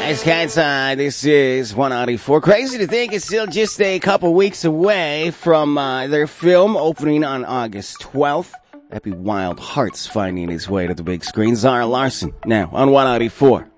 It's Kansai. This is 194. Crazy to think it's still just a couple weeks away from their film opening on August 12th. That'd be Wild Hearts finding its way to the big screen. Zara Larson now on 194.